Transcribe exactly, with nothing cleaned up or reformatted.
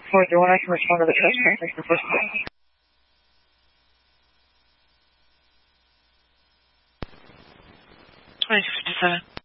four zero one, I can respond to the test. Thanks for first call. twenty-two fifty-seven.